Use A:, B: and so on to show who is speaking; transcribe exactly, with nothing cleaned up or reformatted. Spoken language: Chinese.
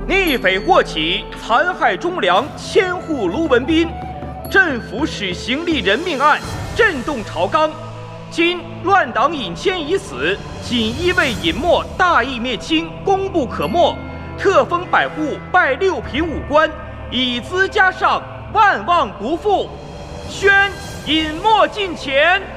A: 逆匪祸起，残害忠良千户卢文彬，镇抚使行立人命案，震动朝纲。今乱党尹谦已死，锦衣卫尹默大义灭亲，功不可没。特封百户，拜六品武官，以资加上，万望不负。宣尹默进前。